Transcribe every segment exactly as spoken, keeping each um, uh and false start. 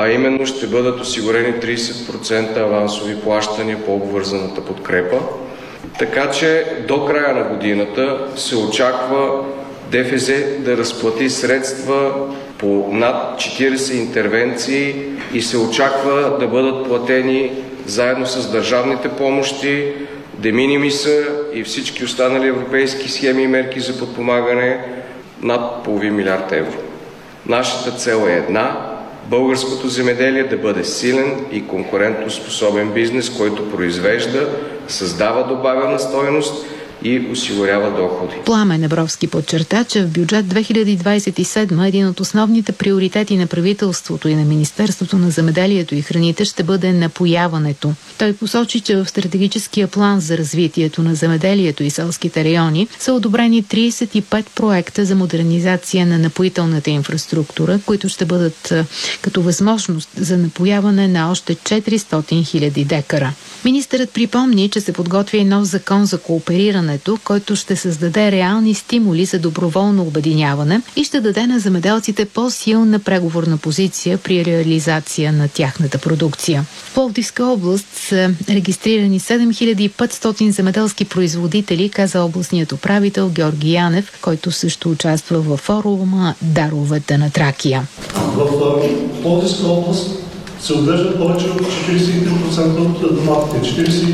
а именно ще бъдат осигурени трийсет процента авансови плащания по обвързаната подкрепа. Така че до края на годината се очаква ДФЗ да разплати средства по над четирийсет интервенции и се очаква да бъдат платени заедно с държавните помощи, де минимиса и всички останали европейски схеми и мерки за подпомагане над половин милиард евро. Нашата цел е една – българското земеделие да бъде силен и конкурентоспособен бизнес, който произвежда, създава добавена стойност и осигурява доходи. Пламен Абровски подчерта, че в бюджет две хиляди двадесет и седма един от основните приоритети на правителството и на Министерството на земеделието и храните ще бъде напояването. Той посочи, че в стратегическия план за развитието на земеделието и селските райони са одобрени трийсет и пет проекта за модернизация на напоителната инфраструктура, които ще бъдат като възможност за напояване на още четиристотин хиляди декара. Министърът припомни, че се подготвя и нов закон за кооперирането, който ще създаде реални стимули за доброволно обединяване и ще даде на земеделците по-силна преговорна позиция при реализация на тяхната продукция. В Пловдивска област са регистрирани седем хиляди и петстотин земеделски производители, каза областният управител Георги Янев, който също участва във форума Даровете на Тракия. В Пловдивска област се отглеждат повече от четирийсет и три процента от доматите,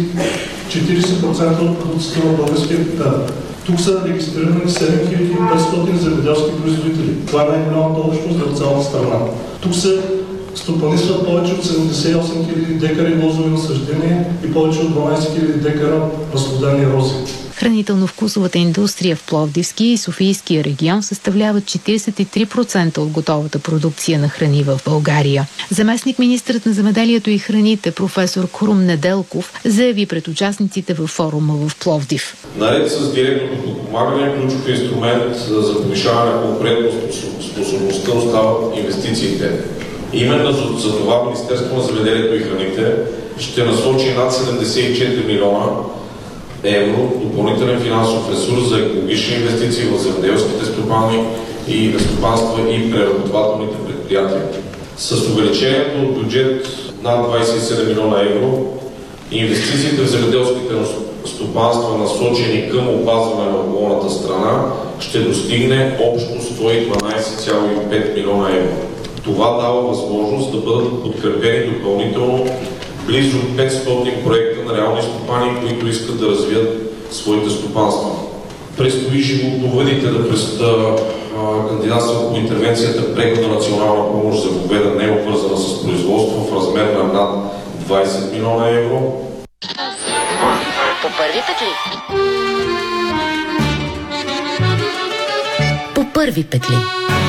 четирийсет процента от продукцията на българския пепел. Тук са регистрирани седем хиляди и петстотин земеделски производители. Това е най-голямата общност за цялата страна. Тук се стопанисват повече от седемдесет и осем хиляди декари лозови насаждения и повече от дванадесет хиляди декара разплодени рози. Хранително-вкусовата индустрия в Пловдивски и Софийския регион съставляват четирийсет и три процента от готовата продукция на храни в България. Заместник министърът на земеделието и храните професор Крум Неделков заяви пред участниците във форума в Пловдив. Наред с директното подпомагане, ключов инструмент за повишаване на конкурентоспособността остават инвестициите. Именно за, за това Министерството на земеделието и храните ще насочи над седемдесет и четири милиона евро допълнителен финансов ресурс за екологични инвестиции в земеделските стопани и стопанства и преработвателните предприятия. С увеличението от бюджет над двадесет и седем милиона евро инвестициите в земеделските стопанства, насочени към опазване на околната страна, ще достигне общо сто и дванадесет цяло и пет милиона евро. Това дава възможност да бъдат подкрепени допълнително близо петстотин проекта на реални стопани, които искат да развият своите стопанства. Предстои животновъдите да, да кандидатстват по интервенцията преходна национална помощ за говеда, не е обвързана с производство, в размер на над двадесет милиона евро. По първи петли. По първи петли.